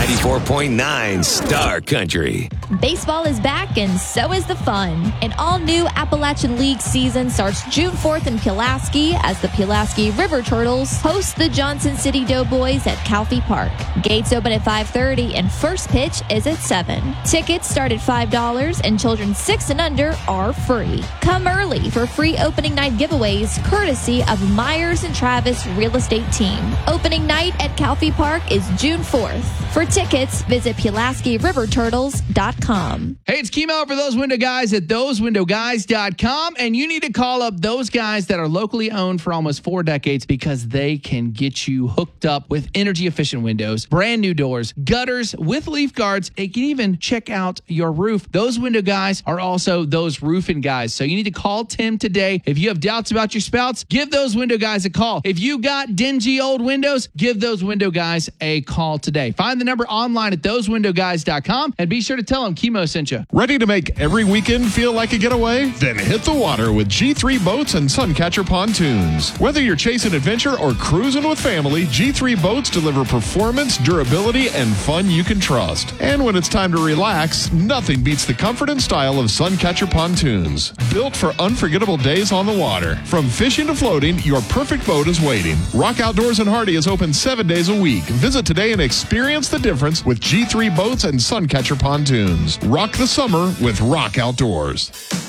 94.9 Star Country. Baseball is back, and so is the fun. An all-new Appalachian League season starts June 4th in Pulaski as the Pulaski River Turtles host the Johnson City Doughboys at Calfee Park. Gates open at 5:30, and first pitch is at 7. Tickets start at $5, and children 6 and under are free. Come early for free opening night giveaways courtesy of Myers and Travis Real Estate Team. Opening night at Calfee Park is June 4th. For tickets, visit PulaskiRiverTurtles.com. Hey, it's Kimo for Those Window Guys at ThoseWindowGuys.com, and you need to call up those guys that are locally owned for almost 4 decades because they can get you hooked up with energy-efficient windows, brand new doors, gutters with leaf guards. They can even check out your roof. Those Window Guys are also those roofing guys, so you need to call Tim today. If you have doubts about your spouts, give Those Window Guys a call. If you got dingy old windows, give Those Window Guys a call today. Find the number online at ThoseWindowGuys.com and be sure to tell them Kimo sent you. Ready to make every weekend feel like a getaway? Then hit the water with G3 Boats and Suncatcher Pontoons. Whether you're chasing adventure or cruising with family, G3 Boats deliver performance, durability, and fun you can trust. And when it's time to relax, nothing beats the comfort and style of Suncatcher Pontoons. Built for unforgettable days on the water. From fishing to floating, your perfect boat is waiting. Rock Outdoors in Hardy is open 7 days a week. Visit today and experience the difference with G3 Boats and Suncatcher Pontoons. Rock the summer with Rock Outdoors.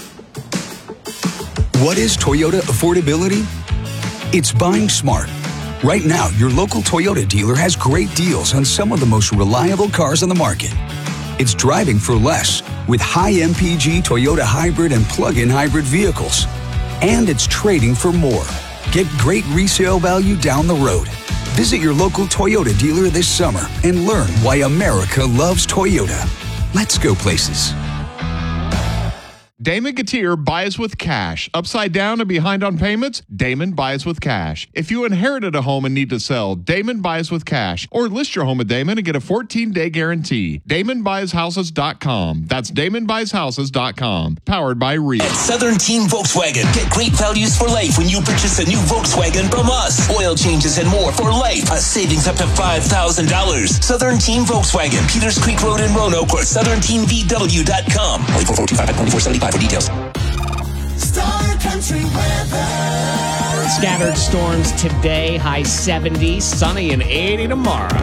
What is Toyota affordability? It's buying smart. Right now, your local Toyota dealer has great deals on some of the most reliable cars on the market. It's driving for less with high MPG Toyota hybrid and plug-in hybrid vehicles. And it's trading for more. Get great resale value down the road. Visit your local Toyota dealer this summer and learn why America loves Toyota. Let's go places. Damon Gautier buys with cash. Upside down and behind on payments? Damon buys with cash. If you inherited a home and need to sell, Damon buys with cash. Or list your home at Damon and get a 14-day guarantee. DamonBuysHouses.com. That's DamonBuysHouses.com. Powered by REIT. At Southern Team Volkswagen, get great values for life when you purchase a new Volkswagen from us. Oil changes and more for life. A savings up to $5,000. Southern Team Volkswagen, Peters Creek Road in Roanoke, or SouthernTeamVW.com. Only for 425 for details. Star Country weather. Scattered storms today, high 70s, sunny and 80 tomorrow.